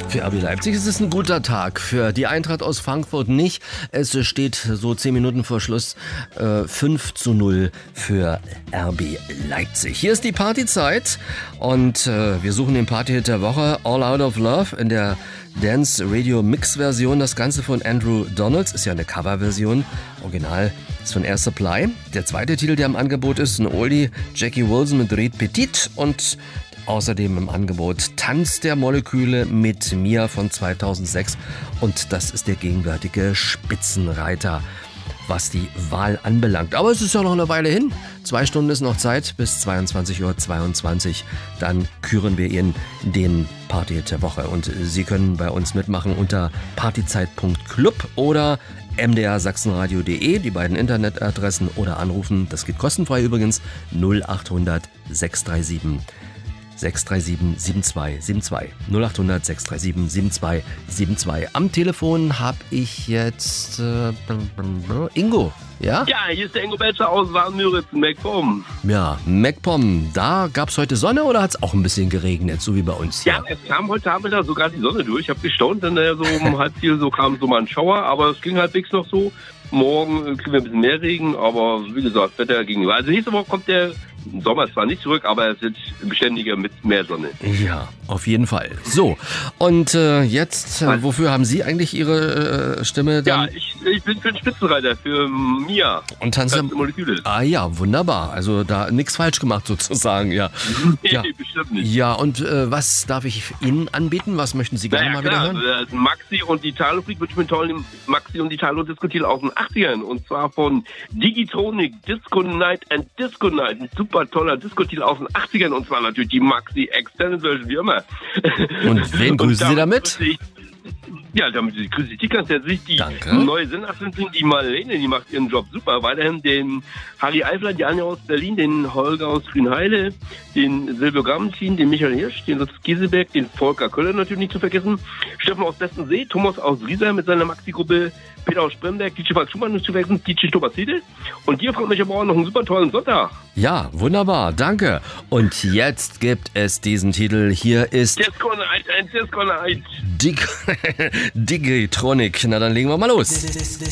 Für RB Leipzig ist es ein guter Tag, für die Eintracht aus Frankfurt nicht. Es steht so 10 Minuten vor Schluss 5:0 für RB Leipzig. Hier ist die Partyzeit und wir suchen den Partyhit der Woche, All Out of Love, in der Dance Radio Mix Version. Das Ganze von Andrew Donalds, ist ja eine Coverversion. Original ist von Air Supply. Der zweite Titel, der im Angebot ist, ein Oldie, Jackie Wilson mit Red Petit und außerdem im Angebot Tanz der Moleküle mit Mia von 2006 und das ist der gegenwärtige Spitzenreiter, was die Wahl anbelangt. Aber es ist ja noch eine Weile hin. 2 Stunden ist noch Zeit bis 22:22 Uhr. Dann küren wir Ihnen den Partyhit der Woche und Sie können bei uns mitmachen unter partyzeit.club oder mdrsachsenradio.de, die beiden Internetadressen, oder anrufen. Das geht kostenfrei übrigens 0800 637 7272. 0800 637 7272. Am Telefon habe ich jetzt Ingo. Ja? Ja, hier ist der Ingo Belzer aus Warnmüritz, MacPom. Ja, MacPom. Da gab es heute Sonne oder hat es auch ein bisschen geregnet, so wie bei uns hier? Ja, es kam heute Abend da sogar die Sonne durch. Ich habe gestaunt, dann so um halb 4 so kam so mal ein Schauer, aber es ging halbwegs noch so. Morgen kriegen wir ein bisschen mehr Regen, aber wie gesagt, das Wetter ging. Also nächste Woche kommt der Sommer zwar nicht zurück, aber es wird beständiger mit mehr Sonne. Ja, auf jeden Fall. So, und jetzt, wofür haben Sie eigentlich Ihre Stimme dann? Ja, ich bin für den Spitzenreiter, für Mia. Und Tanz der Moleküle. Ah ja, wunderbar. Also da nichts falsch gemacht sozusagen, ja. Nee, ja. Bestimmt nicht. Ja, und was darf ich Ihnen anbieten? Was möchten Sie gerne mal wieder hören? Maxi und Italo Freak mit einem tollen Maxi und Italo Disco-Titel aus den 80ern. Und zwar von Digitronic, Disco Night and Disco Night. Ein super toller Disco-Titel aus den 80ern. Und zwar natürlich die Maxi Extended Version, wie immer. Und wen grüßen Sie damit? Ja, damit grüße ich die ganz herzlich. Die neue Sendassistentin, die Marlene, die macht ihren Job super. Weiterhin den Harry Eifler, die Anja aus Berlin, den Holger aus Grünheide, den Silvio Grammentin, den Michael Hirsch, den Lutz Gieseberg, den Volker Köller natürlich nicht zu vergessen, Steffen aus Bestensee, Thomas aus Riesa mit seiner Maxi-Gruppe, Peter aus Spremberg, DJ Frank Schumann nicht zu vergessen, DJ Thomas Hiedel. Und dir, Frau Mecher-Bauer, noch einen super tollen Sonntag. Ja, wunderbar, danke. Und jetzt gibt es diesen Titel. Hier ist Disco Night and Disco Night. Digitronic. Na, dann legen wir mal los.